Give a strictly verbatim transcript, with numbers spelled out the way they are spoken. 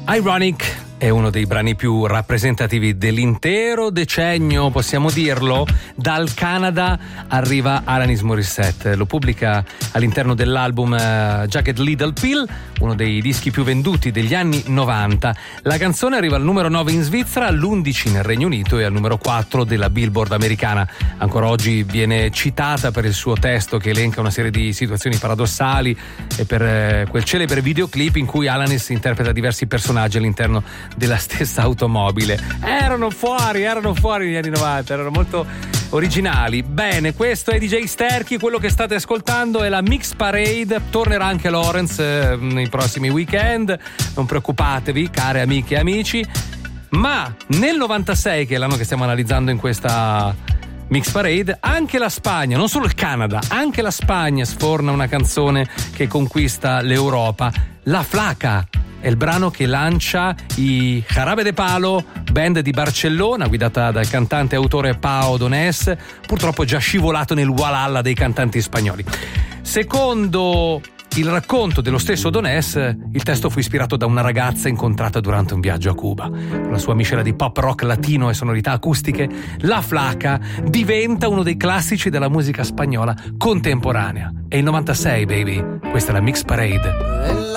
Ironic è uno dei brani più rappresentativi dell'intero decennio, possiamo dirlo. Dal Canada arriva Alanis Morissette, lo pubblica all'interno dell'album uh, Jagged Little Pill, uno dei dischi più venduti degli anni novanta. La canzone arriva al numero nove in Svizzera, all'undici nel Regno Unito e al numero quattro della Billboard americana. Ancora oggi viene citata per il suo testo che elenca una serie di situazioni paradossali e per eh, quel celebre videoclip in cui Alanis interpreta diversi personaggi all'interno della stessa automobile. Erano fuori, erano fuori negli anni novanta, erano molto originali. Bene, questo è D J Sterchi, quello che state ascoltando è la Mix Parade. Tornerà anche Lawrence eh, nei prossimi weekend, non preoccupatevi, care amiche e amici. Ma nel novantasei, che è l'anno che stiamo analizzando in questa Mix Parade, anche la Spagna, non solo il Canada, anche la Spagna sforna una canzone che conquista l'Europa. La Flaca è il brano che lancia i Jarabe de Palo, band di Barcellona guidata dal cantante e autore Pau Donés, purtroppo già scivolato nel Walhalla dei cantanti spagnoli. Secondo il racconto dello stesso Donés, il testo fu ispirato da una ragazza incontrata durante un viaggio a Cuba. Con la sua miscela di pop rock latino e sonorità acustiche, La Flaca diventa uno dei classici della musica spagnola contemporanea. È il novantasei, baby. Questa è la Mix Parade.